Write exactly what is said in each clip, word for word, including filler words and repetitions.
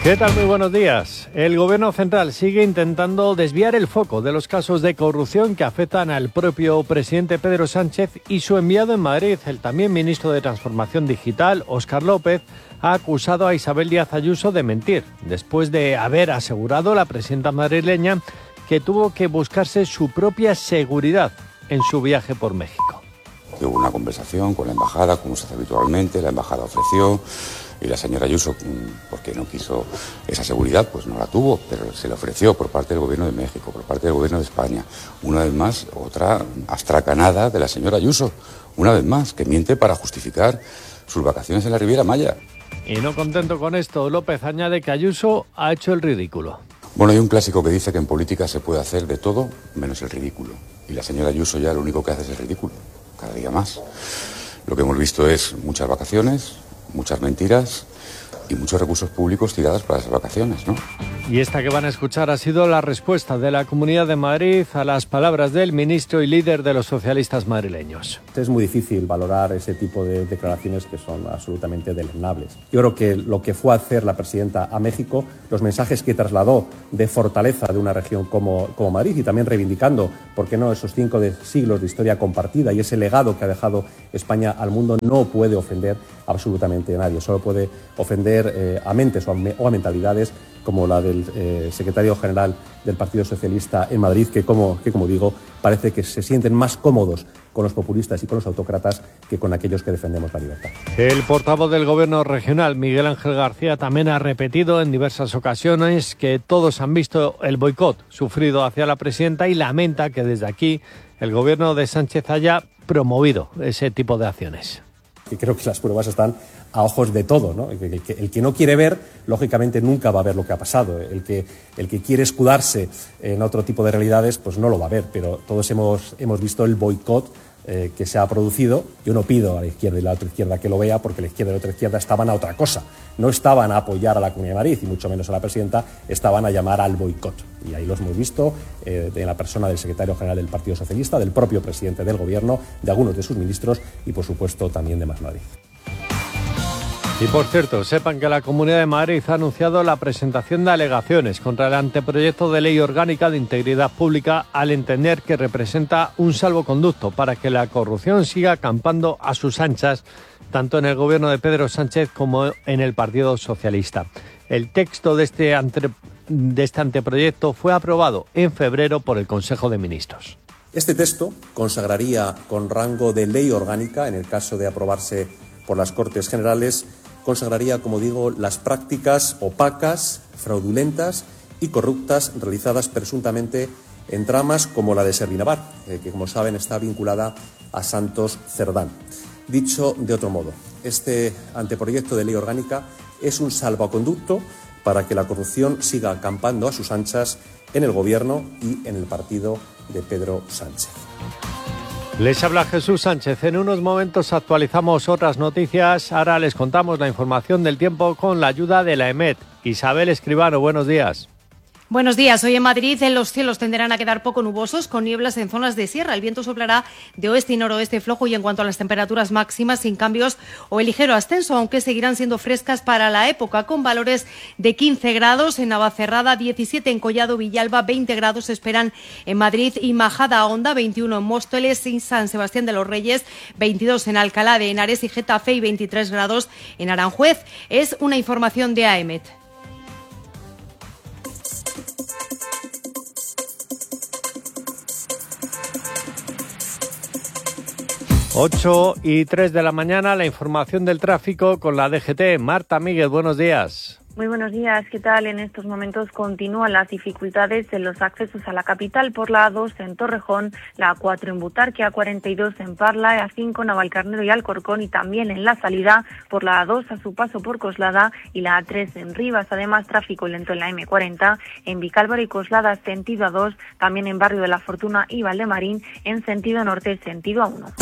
¿Qué tal? Muy buenos días. El Gobierno central sigue intentando desviar el foco de los casos de corrupción que afectan al propio presidente Pedro Sánchez y su enviado en Madrid, el también ministro de Transformación Digital, Óscar López, ha acusado a Isabel Díaz Ayuso de mentir, después de haber asegurado la presidenta madrileña que tuvo que buscarse su propia seguridad en su viaje por México. Hubo una conversación con la embajada, como se hace habitualmente, la embajada ofreció. Y la señora Ayuso, porque no quiso esa seguridad, pues no la tuvo, pero se le ofreció por parte del Gobierno de México, por parte del Gobierno de España. Una vez más, otra astracanada de la señora Ayuso, una vez más, que miente para justificar sus vacaciones en la Riviera Maya. Y no contento con esto, López añade que Ayuso ha hecho el ridículo. Bueno, hay un clásico que dice que en política se puede hacer de todo menos el ridículo. Y la señora Ayuso ya lo único que hace es el ridículo, cada día más. Lo que hemos visto es muchas vacaciones, muchas mentiras y muchos recursos públicos tirados para esas vacaciones, ¿no? Y esta que van a escuchar ha sido la respuesta de la Comunidad de Madrid a las palabras del ministro y líder de los socialistas madrileños. Es muy difícil valorar ese tipo de declaraciones que son absolutamente deleznables. Yo creo que lo que fue a hacer la presidenta a México, los mensajes que trasladó de fortaleza de una región como, como Madrid y también reivindicando, ¿por qué no?, esos cinco de siglos de historia compartida y ese legado que ha dejado España al mundo, no puede ofender absolutamente a nadie. Solo puede ofender eh, a mentes o a, o a mentalidades como la del eh, secretario general del Partido Socialista en Madrid, que como, que como digo, parece que se sienten más cómodos con los populistas y con los autócratas que con aquellos que defendemos la libertad. El portavoz del Gobierno regional, Miguel Ángel García, también ha repetido en diversas ocasiones que todos han visto el boicot sufrido hacia la presidenta y lamenta que desde aquí el Gobierno de Sánchez haya promovido ese tipo de acciones. Y creo que las pruebas están a ojos de todo, ¿no? El que, el, que, el que no quiere ver, lógicamente nunca va a ver lo que ha pasado. El que, el que quiere escudarse en otro tipo de realidades, pues no lo va a ver. Pero todos hemos, hemos visto el boicot eh, que se ha producido. Yo no pido a la izquierda y a la otra izquierda que lo vea, porque la izquierda y la otra izquierda estaban a otra cosa. No estaban a apoyar a la Comunidad de Madrid, y mucho menos a la presidenta, estaban a llamar al boicot. Y ahí los hemos visto eh, en la persona del secretario general del Partido Socialista, del propio presidente del Gobierno, de algunos de sus ministros y, por supuesto, también de Más Madrid. Y por cierto, sepan que la Comunidad de Madrid ha anunciado la presentación de alegaciones contra el anteproyecto de ley orgánica de integridad pública, al entender que representa un salvoconducto para que la corrupción siga acampando a sus anchas, tanto en el gobierno de Pedro Sánchez como en el Partido Socialista. El texto de este, ante, de este anteproyecto fue aprobado en febrero por el Consejo de Ministros. Este texto consagraría con rango de ley orgánica, en el caso de aprobarse por las Cortes Generales, consagraría, como digo, las prácticas opacas, fraudulentas y corruptas realizadas presuntamente en tramas como la de Servinavar, eh, que, como saben, está vinculada a Santos Cerdán. Dicho de otro modo, este anteproyecto de ley orgánica es un salvoconducto para que la corrupción siga acampando a sus anchas en el Gobierno y en el partido de Pedro Sánchez. Les habla Jesús Sánchez. En unos momentos actualizamos otras noticias. Ahora les contamos la información del tiempo con la ayuda de la EMET. Isabel Escribano, buenos días. Buenos días. Hoy en Madrid los cielos tenderán a quedar poco nubosos, con nieblas en zonas de sierra. El viento soplará de oeste y noroeste flojo, y en cuanto a las temperaturas máximas, sin cambios o el ligero ascenso, aunque seguirán siendo frescas para la época, con valores de quince grados en Navacerrada, diecisiete en Collado Villalba, veinte grados se esperan en Madrid y Majada Honda, veintiuno en Móstoles y San Sebastián de los Reyes, veintidós en Alcalá de Henares y Getafe y veintitrés grados en Aranjuez. Es una información de AEMET. ocho y tres de la mañana, la información del tráfico con la D G T. Marta Míguez, buenos días. Muy buenos días, ¿qué tal? En estos momentos continúan las dificultades en los accesos a la capital por la A dos en Torrejón, la A cuatro en Butarque, A cuarenta y dos en Parla, A cinco en Navalcarnero y Alcorcón, y también en la salida por la A dos a su paso por Coslada y la A tres en Rivas. Además, tráfico lento en la M cuarenta en Vicálvaro y Coslada, sentido A dos, también en Barrio de la Fortuna y Valdemarín en sentido norte, sentido A uno.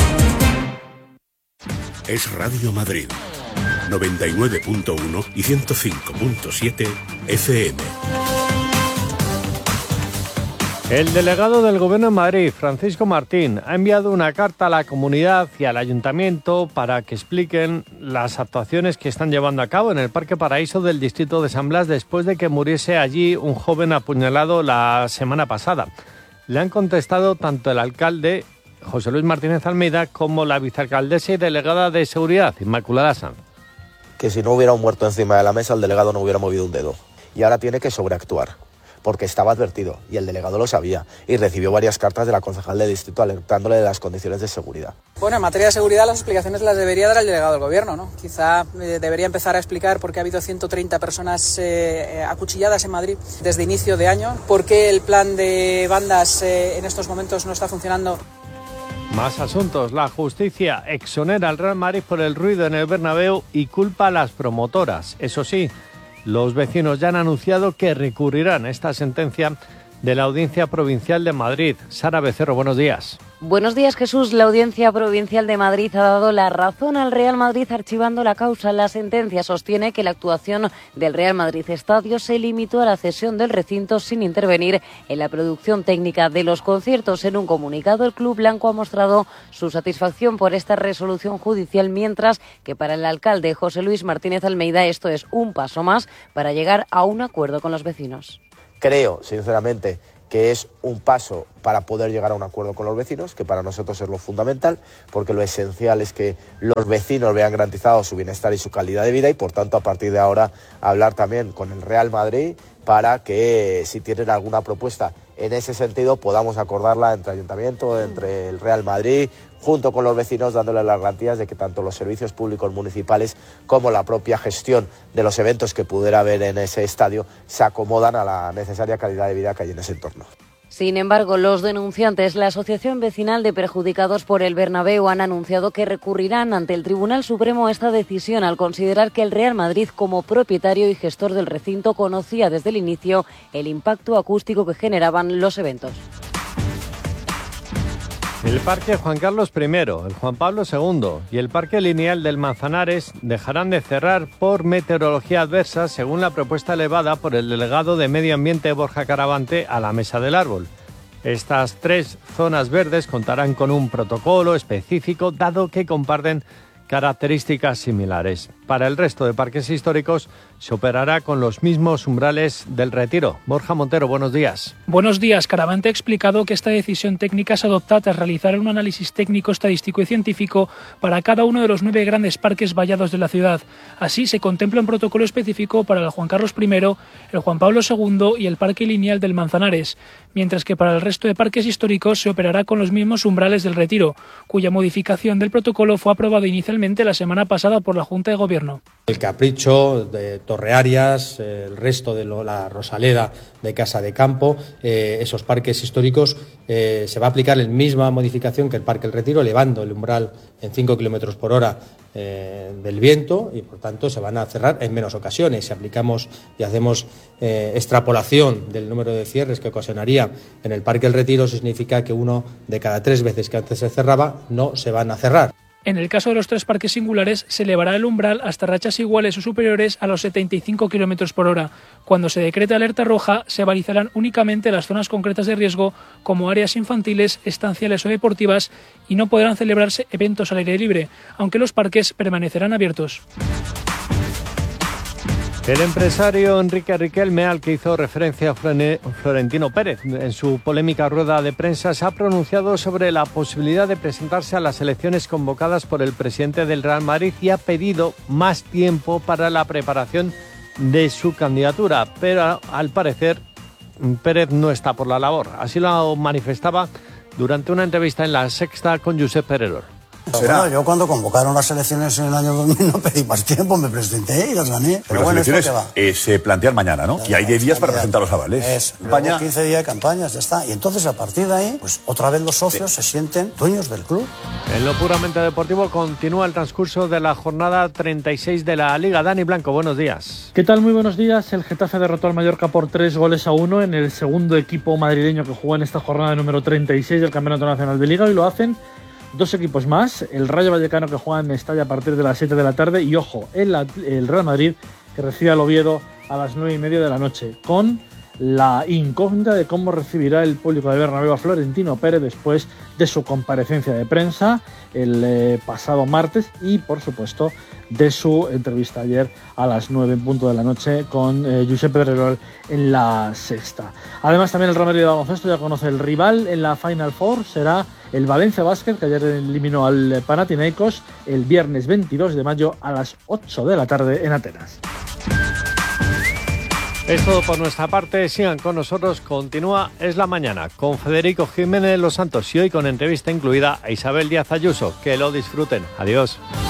Es Radio Madrid, noventa y nueve punto uno y ciento cinco punto siete F M. El delegado del Gobierno en Madrid, Francisco Martín, ha enviado una carta a la comunidad y al ayuntamiento para que expliquen las actuaciones que están llevando a cabo en el Parque Paraíso del distrito de San Blas después de que muriese allí un joven apuñalado la semana pasada. Le han contestado tanto el alcalde, José Luis Martínez Almeida, como la vicealcaldesa y delegada de Seguridad, Inmaculada Sanz. Que si no hubiera un muerto encima de la mesa, el delegado no hubiera movido un dedo. Y ahora tiene que sobreactuar, porque estaba advertido, y el delegado lo sabía, y recibió varias cartas de la concejal de distrito alertándole de las condiciones de seguridad. Bueno, en materia de seguridad las explicaciones las debería dar el delegado del gobierno, ¿no? Quizá eh, debería empezar a explicar por qué ha habido ciento treinta personas eh, acuchilladas en Madrid desde inicio de año, por qué el plan de bandas eh, en estos momentos no está funcionando. Más asuntos. La justicia exonera al Real Madrid por el ruido en el Bernabéu y culpa a las promotoras. Eso sí, los vecinos ya han anunciado que recurrirán a esta sentencia de la Audiencia Provincial de Madrid. Sara Becerro, buenos días. Buenos días, Jesús. La Audiencia Provincial de Madrid ha dado la razón al Real Madrid archivando la causa. La sentencia sostiene que la actuación del Real Madrid Estadio se limitó a la cesión del recinto sin intervenir en la producción técnica de los conciertos. En un comunicado, el club blanco ha mostrado su satisfacción por esta resolución judicial, mientras que para el alcalde José Luis Martínez Almeida esto es un paso más para llegar a un acuerdo con los vecinos. Creo, sinceramente, que es un paso para poder llegar a un acuerdo con los vecinos, que para nosotros es lo fundamental, porque lo esencial es que los vecinos vean garantizado su bienestar y su calidad de vida y, por tanto, a partir de ahora, hablar también con el Real Madrid para que, si tienen alguna propuesta en ese sentido, podamos acordarla entre Ayuntamiento, entre el Real Madrid, junto con los vecinos, dándole las garantías de que tanto los servicios públicos municipales como la propia gestión de los eventos que pudiera haber en ese estadio se acomodan a la necesaria calidad de vida que hay en ese entorno. Sin embargo, los denunciantes, la Asociación Vecinal de Perjudicados por el Bernabéu, han anunciado que recurrirán ante el Tribunal Supremo esta decisión al considerar que el Real Madrid, como propietario y gestor del recinto, conocía desde el inicio el impacto acústico que generaban los eventos. El Parque Juan Carlos primero, el Juan Pablo segundo y el Parque Lineal del Manzanares dejarán de cerrar por meteorología adversa, según la propuesta elevada por el delegado de Medio Ambiente Borja Caravante a la Mesa del Árbol. Estas tres zonas verdes contarán con un protocolo específico, dado que comparten características similares. Para el resto de parques históricos se operará con los mismos umbrales del Retiro. Borja Montero, buenos días. Buenos días. Caravante ha explicado que esta decisión técnica se adopta tras realizar un análisis técnico, estadístico y científico para cada uno de los nueve grandes parques vallados de la ciudad. Así se contempla un protocolo específico para el Juan Carlos primero, el Juan Pablo segundo y el Parque Lineal del Manzanares, mientras que para el resto de parques históricos se operará con los mismos umbrales del Retiro, cuya modificación del protocolo fue aprobado inicialmente la semana pasada por la Junta de Gobierno. El Capricho de Torrearias, el resto de lo, la Rosaleda de Casa de Campo, eh, esos parques históricos, eh, se va a aplicar la misma modificación que el Parque El Retiro, elevando el umbral en cinco kilómetros por hora eh, del viento, y por tanto se van a cerrar en menos ocasiones. Si aplicamos y hacemos eh, extrapolación del número de cierres que ocasionaría en el Parque El Retiro, eso significa que uno de cada tres veces que antes se cerraba no se van a cerrar. En el caso de los tres parques singulares, se elevará el umbral hasta rachas iguales o superiores a los setenta y cinco kilómetros por hora. Cuando se decrete alerta roja, se balizarán únicamente las zonas concretas de riesgo, como áreas infantiles, estanciales o deportivas, y no podrán celebrarse eventos al aire libre, aunque los parques permanecerán abiertos. El empresario Enrique Riquelme, al que hizo referencia Florentino Pérez en su polémica rueda de prensa, se ha pronunciado sobre la posibilidad de presentarse a las elecciones convocadas por el presidente del Real Madrid y ha pedido más tiempo para la preparación de su candidatura, pero al parecer Pérez no está por la labor. Así lo manifestaba durante una entrevista en La Sexta con Josep Pererol. Bueno, yo cuando convocaron las elecciones en el año dos mil no pedí más tiempo, me presenté y las gané. Pero, Pero bueno, las elecciones eh, se plantean mañana, ¿no? Ya, y hay diez días para presentar los avales. Es, Campaña. quince días de campañas, ya está. Y entonces a partir de ahí, pues otra vez los socios sí. se sienten dueños del club. En lo puramente deportivo continúa el transcurso de la jornada treinta y seis de la Liga. Dani Blanco, buenos días. ¿Qué tal? Muy buenos días. El Getafe derrotó al Mallorca por tres goles a uno en el segundo equipo madrileño que jugó en esta jornada número treinta y seis del Campeonato Nacional de Liga, y lo hacen dos equipos más, el Rayo Vallecano, que juega en Mestalla a partir de las siete de la tarde, y ojo, el, el Real Madrid, que recibe al Oviedo a las nueve y media de la noche, con la incógnita de cómo recibirá el público de Bernabéu a Florentino Pérez después de su comparecencia de prensa el eh, pasado martes y, por supuesto, de su entrevista ayer a las nueve en punto de la noche con eh, Josep Pedrerol en La Sexta. Además, también el Real Madrid de baloncesto ya conoce el rival en la Final Four, será el Valencia Basket, que ayer eliminó al Panathinaikos el viernes veintidós de mayo a las ocho de la tarde en Atenas. Es todo por nuestra parte, sigan con nosotros, continúa Es la Mañana con Federico Jiménez Los Santos y hoy con entrevista incluida a Isabel Díaz Ayuso. Que lo disfruten, adiós.